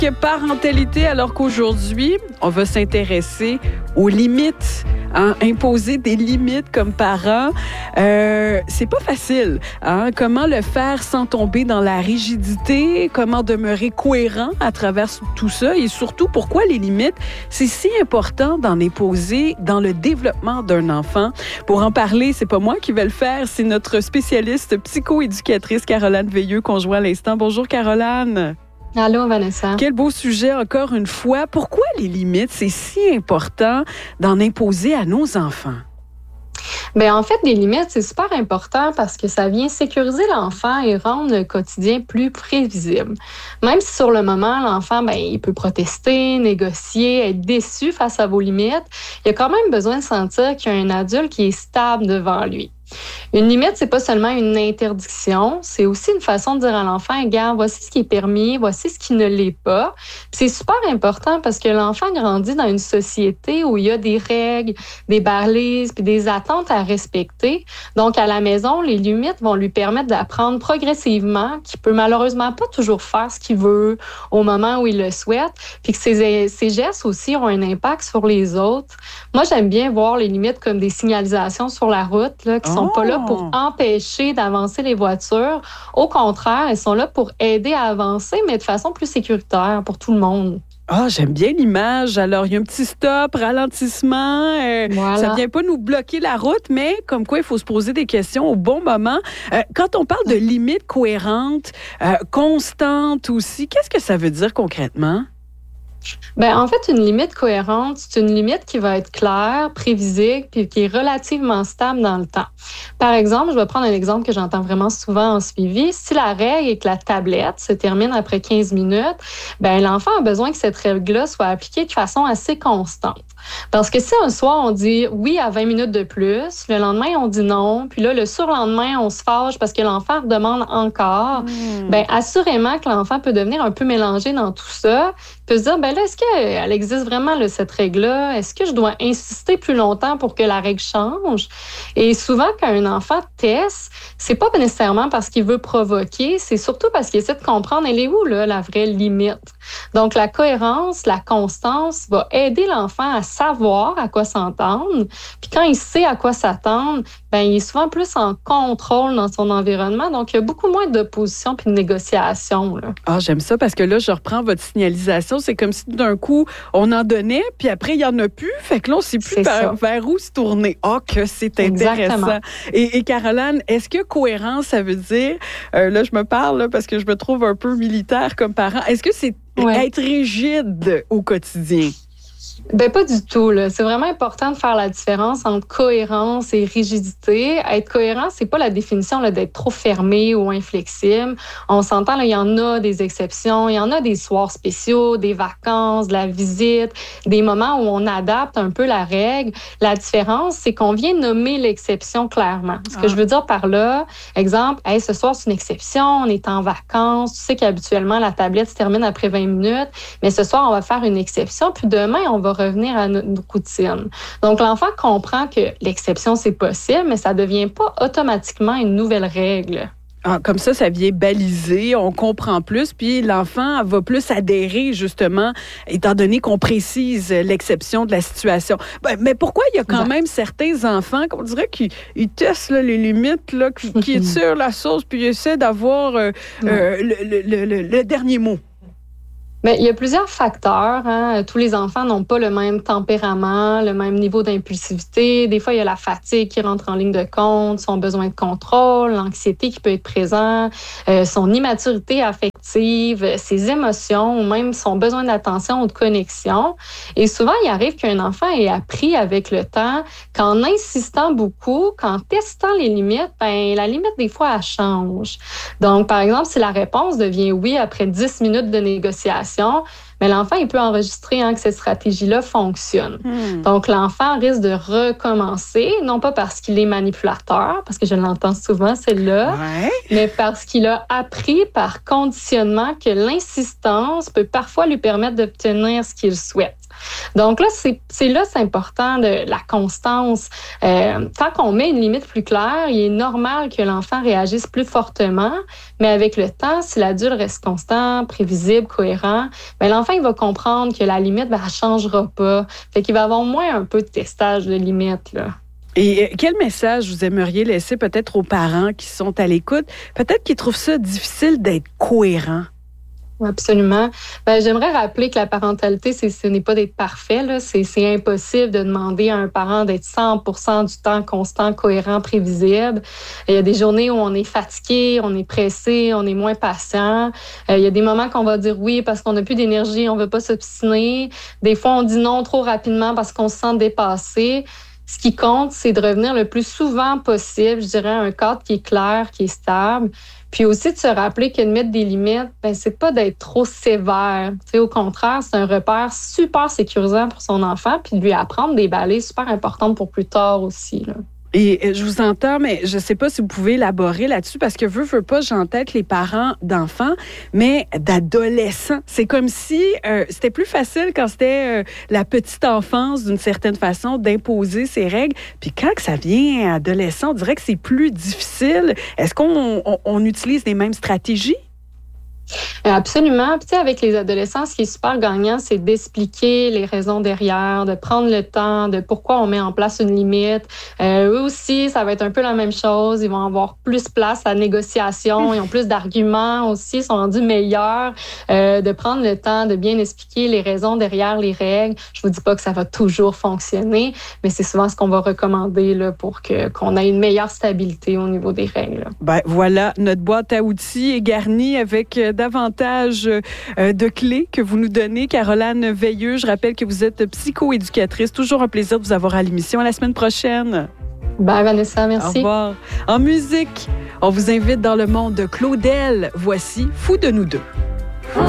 rubrique parentalité, alors qu'aujourd'hui, on va s'intéresser aux limites. Imposer des limites comme parent, c'est pas facile. Comment le faire sans tomber dans la rigidité? Comment demeurer cohérent à travers tout ça? Et surtout, pourquoi les limites? C'est si important d'en imposer dans le développement d'un enfant. Pour en parler, c'est pas moi qui vais le faire, c'est notre spécialiste psychoéducatrice Caroline Veilleux qu'on joint à l'instant. Bonjour Caroline. Allô, Vanessa. Quel beau sujet, encore une fois. Pourquoi les limites, c'est si important d'en imposer à nos enfants? Bien, en fait, des limites, c'est super important parce que ça vient sécuriser l'enfant et rendre le quotidien plus prévisible. Même si sur le moment, l'enfant, il peut protester, négocier, être déçu face à vos limites, il a quand même besoin de sentir qu'il y a un adulte qui est stable devant lui. Une limite, c'est pas seulement une interdiction, c'est aussi une façon de dire à l'enfant, regarde, voici ce qui est permis, voici ce qui ne l'est pas. C'est super important parce que l'enfant grandit dans une société où il y a des règles, des balises, puis des attentes à respecter. Donc, à la maison, les limites vont lui permettre d'apprendre progressivement qu'il peut malheureusement pas toujours faire ce qu'il veut au moment où il le souhaite, puis que ses gestes aussi ont un impact sur les autres. Moi, j'aime bien voir les limites comme des signalisations sur la route, là, qui sont pas là pour empêcher d'avancer les voitures. Au contraire, elles sont là pour aider à avancer, mais de façon plus sécuritaire pour tout le monde. J'aime bien l'image. Alors, il y a un petit stop, ralentissement. Voilà. Ça ne vient pas nous bloquer la route, mais comme quoi il faut se poser des questions au bon moment. Quand on parle de limites cohérentes, constantes aussi, qu'est-ce que ça veut dire concrètement? En fait, une limite cohérente, c'est une limite qui va être claire, prévisible, puis qui est relativement stable dans le temps. Par exemple, je vais prendre un exemple que j'entends vraiment souvent en suivi. Si la règle est que la tablette se termine après 15 minutes, l'enfant a besoin que cette règle-là soit appliquée de façon assez constante. Parce que si un soir, on dit oui à 20 minutes de plus, le lendemain, on dit non, puis là, le surlendemain, on se fâche parce que l'enfant demande encore, assurément que l'enfant peut devenir un peu mélangé dans tout ça, peut se dire, est-ce qu'elle existe vraiment, cette règle-là? Est-ce que je dois insister plus longtemps pour que la règle change? Et souvent, quand un enfant teste, c'est pas nécessairement parce qu'il veut provoquer, c'est surtout parce qu'il essaie de comprendre, elle est où, là, la vraie limite? Donc, la cohérence, la constance va aider l'enfant à savoir à quoi s'entendre. Puis quand il sait à quoi s'attendre, il est souvent plus en contrôle dans son environnement. Donc, il y a beaucoup moins d'opposition puis de négociation, là. J'aime ça parce que là, je reprends votre signalisation. C'est comme si d'un coup, on en donnait, puis après, il n'y en a plus. Fait que là, on ne sait plus vers où se tourner. Que c'est intéressant. Exactement. Et Caroline, est-ce que cohérence, ça veut dire, là, je me parle là, parce que je me trouve un peu militaire comme parent, est-ce que c'est être rigide au quotidien? Pas du tout, là. C'est vraiment important de faire la différence entre cohérence et rigidité. Être cohérent, c'est pas la définition là, d'être trop fermé ou inflexible. On s'entend, là, il y en a des exceptions, il y en a des soirs spéciaux, des vacances, de la visite, des moments où on adapte un peu la règle. La différence, c'est qu'on vient nommer l'exception clairement. Ce que je veux dire par là, exemple, ce soir, c'est une exception, on est en vacances, tu sais qu'habituellement, la tablette se termine après 20 minutes, mais ce soir, on va faire une exception, puis demain, on va revenir à notre routine. Donc, l'enfant comprend que l'exception, c'est possible, mais ça ne devient pas automatiquement une nouvelle règle. Comme ça vient baliser, on comprend plus, puis l'enfant va plus adhérer, justement, étant donné qu'on précise l'exception de la situation. Mais pourquoi il y a quand même certains enfants, qu'on dirait qu'ils testent là, les limites, là, qui étirent la sauce, puis ils essaient d'avoir le dernier mot? Il y a plusieurs facteurs. Tous les enfants n'ont pas le même tempérament, le même niveau d'impulsivité. Des fois, il y a la fatigue qui rentre en ligne de compte, son besoin de contrôle, l'anxiété qui peut être présent, son immaturité affective, ses émotions ou même son besoin d'attention ou de connexion. Et souvent, il arrive qu'un enfant ait appris avec le temps qu'en insistant beaucoup, qu'en testant les limites, la limite, des fois, elle change. Donc, par exemple, si la réponse devient oui après 10 minutes de négociation, mais l'enfant, il peut enregistrer que cette stratégie-là fonctionne. Donc, l'enfant risque de recommencer, non pas parce qu'il est manipulateur, parce que je l'entends souvent, celle-là, mais parce qu'il a appris par conditionnement que l'insistance peut parfois lui permettre d'obtenir ce qu'il souhaite. Donc là, c'est important de la constance. Tant qu'on met une limite plus claire, il est normal que l'enfant réagisse plus fortement, mais avec le temps, si l'adulte reste constant, prévisible, cohérent, bien, l'enfant il va comprendre que la limite, elle ne changera pas. Fait qu'il va avoir moins un peu de testage de limites, là. Et quel message vous aimeriez laisser peut-être aux parents qui sont à l'écoute, peut-être qui trouvent ça difficile d'être cohérent? Absolument. J'aimerais rappeler que la parentalité, ce n'est pas d'être parfait, là. C'est impossible de demander à un parent d'être 100% du temps constant, cohérent, prévisible. Il y a des journées où on est fatigué, on est pressé, on est moins patient. Il y a des moments qu'on va dire oui parce qu'on n'a plus d'énergie, on veut pas s'obstiner. Des fois, on dit non trop rapidement parce qu'on se sent dépassé. Ce qui compte, c'est de revenir le plus souvent possible, je dirais, à un cadre qui est clair, qui est stable. Puis aussi de se rappeler que de mettre des limites, c'est pas d'être trop sévère. Tu sais, au contraire, c'est un repère super sécurisant pour son enfant, puis de lui apprendre des balais super importantes pour plus tard aussi, là. Et je vous entends, mais je ne sais pas si vous pouvez élaborer là-dessus, parce que veux pas, j'entête les parents d'enfants, mais d'adolescents. C'est comme si c'était plus facile quand c'était la petite enfance, d'une certaine façon, d'imposer ses règles. Puis quand que ça vient adolescent, on dirait que c'est plus difficile. Est-ce qu'on utilise les mêmes stratégies? Absolument. Puis, tu sais, avec les adolescents, ce qui est super gagnant, c'est d'expliquer les raisons derrière, de prendre le temps de pourquoi on met en place une limite. Eux aussi, ça va être un peu la même chose. Ils vont avoir plus place à la négociation. Ils ont plus d'arguments aussi. Ils sont rendus meilleurs. De prendre le temps de bien expliquer les raisons derrière les règles. Je vous dis pas que ça va toujours fonctionner, mais c'est souvent ce qu'on va recommander là, pour qu'on ait une meilleure stabilité au niveau des règles. Voilà, notre boîte à outils est garnie avec davantage de clés que vous nous donnez. Caroline Veilleux, je rappelle que vous êtes psychoéducatrice. Toujours un plaisir de vous avoir à l'émission. À la semaine prochaine. Bye Vanessa, merci. Au revoir. En musique, on vous invite dans le monde de Claudel. Voici Fou de nous deux.